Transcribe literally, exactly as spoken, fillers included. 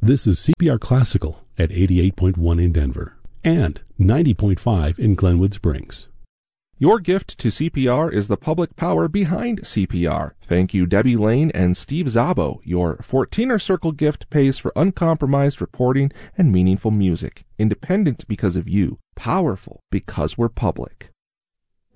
This is C P R Classical at eighty-eight point one in Denver and ninety point five in Glenwood Springs. Your gift to C P R is the public power behind C P R. Thank you, Debbie Lane and Steve Zabo. Your fourteener Circle gift pays for uncompromised reporting and meaningful music. Independent because of you. Powerful because we're public.